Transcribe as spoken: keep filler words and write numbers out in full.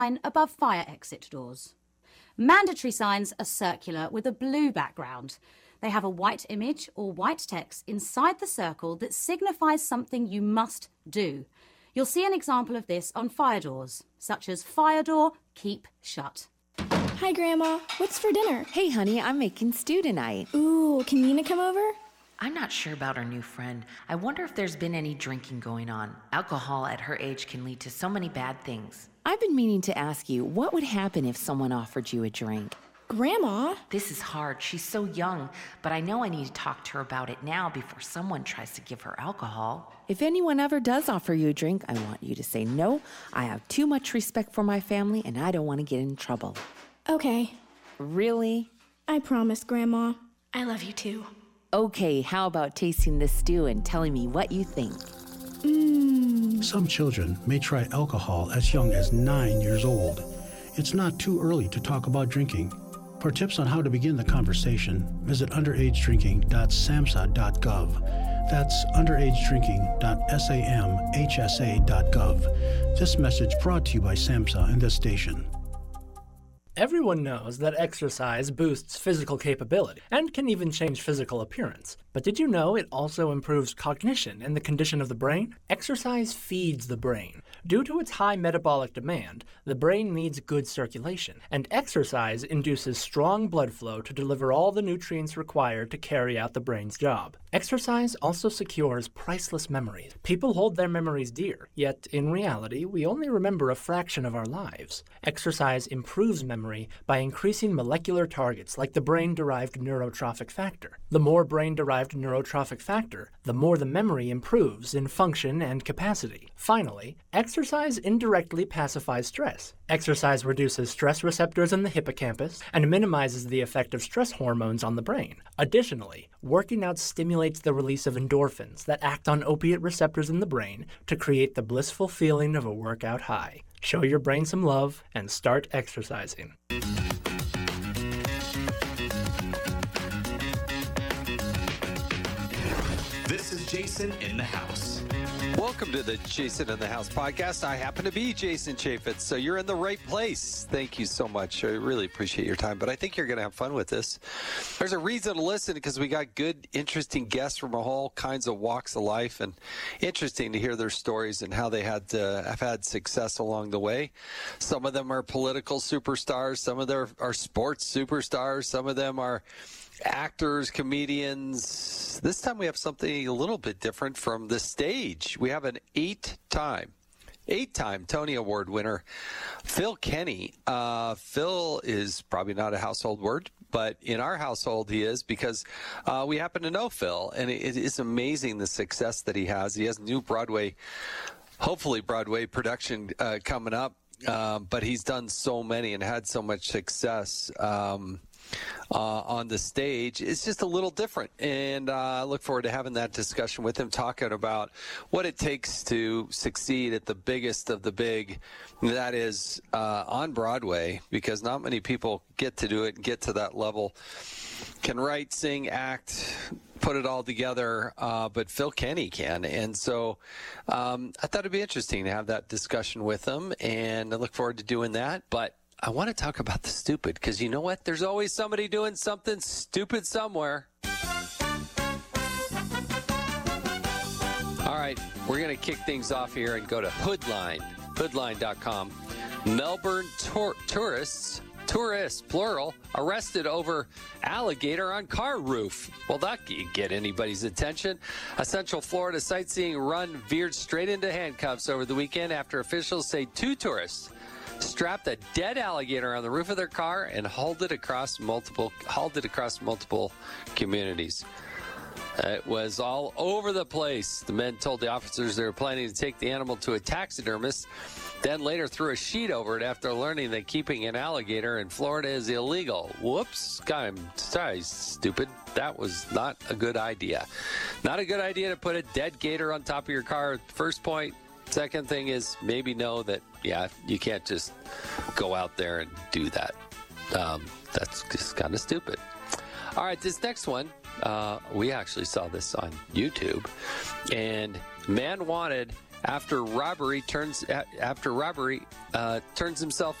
sign above fire exit doors. Mandatory signs are circular with a blue background. They have a white image or white text inside the circle that signifies something you must do. You'll see an example of this on fire doors, such as fire door, keep shut. Hi, Grandma. What's for dinner? Hey, honey, I'm making stew tonight. Ooh, can Nina come over? I'm not sure about our new friend. I wonder if there's been any drinking going on. Alcohol at her age can lead to so many bad things. I've been meaning to ask you, what would happen if someone offered you a drink? Grandma? This is hard. She's so young, but I know I need to talk to her about it now before someone tries to give her alcohol. If anyone ever does offer you a drink, I want you to say no. I have too much respect for my family, and I don't want to get in trouble. Okay. Really? I promise, Grandma. I love you too. Okay, how about tasting this stew and telling me what you think? Mmm. Some children may try alcohol as young as nine years old. It's not too early to talk about drinking. For tips on how to begin the conversation, visit underage drinking dot samhsa dot gov. That's underage drinking dot samhsa dot gov. This message brought to you by SAMHSA and this station. Everyone knows that exercise boosts physical capability and can even change physical appearance. But did you know it also improves cognition and the condition of the brain? Exercise feeds the brain. Due to its high metabolic demand, the brain needs good circulation, and exercise induces strong blood flow to deliver all the nutrients required to carry out the brain's job. Exercise also secures priceless memories. People hold their memories dear, yet in reality, we only remember a fraction of our lives. Exercise improves memory by increasing molecular targets like the brain-derived neurotrophic factor. The more brain-derived neurotrophic factor, the more the memory improves in function and capacity. Finally, exercise indirectly pacifies stress. Exercise reduces stress receptors in the hippocampus and minimizes the effect of stress hormones on the brain. Additionally, working out stimulates the release of endorphins that act on opiate receptors in the brain to create the blissful feeling of a workout high. Show your brain some love and start exercising. This is Jason in the House. Welcome to the Jason in the House podcast. I happen to be Jason Chaffetz, so you're in the right place. Thank you so much. I really appreciate your time, but I think you're going to have fun with this. There's a reason to listen because we got good, interesting guests from all kinds of walks of life, and interesting to hear their stories and how they had to have had success along the way. Some of them are political superstars. Some of them are sports superstars. Some of them are actors, comedians. This time we have something a little bit different from the stage. We have an eight-time, eight-time Tony Award winner, Phil Kenny. Uh, Phil is probably not a household word, but in our household he is because uh, we happen to know Phil, and it, it is amazing the success that he has. He has new Broadway, hopefully Broadway production uh, coming up, uh, but he's done so many and had so much success. Um, Uh, on the stage. It's just a little different, and uh, I look forward to having that discussion with him, talking about what it takes to succeed at the biggest of the big, that is uh, on Broadway, because not many people get to do it and get to that level, can write, sing, act, put it all together, uh, but Phil Kenny can. And so um, I thought it'd be interesting to have that discussion with him, and I look forward to doing that. But I want to talk about the stupid, because you know what? There's always somebody doing something stupid somewhere. All right, we're going to kick things off here and go to Hoodline, hoodline dot com. Melbourne tour- tourists, tourists, plural, arrested over alligator on car roof. Well, that can't get anybody's attention. A Central Florida sightseeing run veered straight into handcuffs over the weekend after officials say two tourists strapped a dead alligator on the roof of their car and hauled it across multiple hauled it across multiple communities. It was all over the place. The men told the officers they were planning to take the animal to a taxidermist, then later threw a sheet over it after learning that keeping an alligator in Florida is illegal. Whoops. God, I'm sorry, stupid. That was not a good idea. Not a good idea to put a dead gator on top of your car. First point. Second thing is maybe know that, yeah, you can't just go out there and do that. Um, that's just kind of stupid. All right, this next one, uh, we actually saw this on YouTube. And man wanted after robbery turns after robbery uh, turns himself